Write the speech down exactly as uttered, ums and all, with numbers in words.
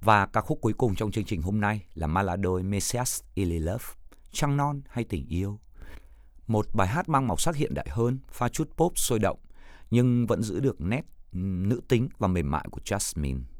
Và ca khúc cuối cùng trong chương trình hôm nay là Maladoi Messias ili Love, Trăng non hay tình yêu. Một bài hát mang màu sắc hiện đại hơn, pha chút pop sôi động, nhưng vẫn giữ được nét nữ tính và mềm mại của Jasmine.